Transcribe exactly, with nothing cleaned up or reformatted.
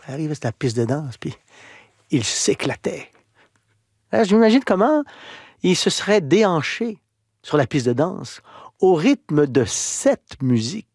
Après, arrivait sur la piste de danse, puis il s'éclatait. Alors, je m'imagine comment il se serait déhanché sur la piste de danse au rythme de cette musique.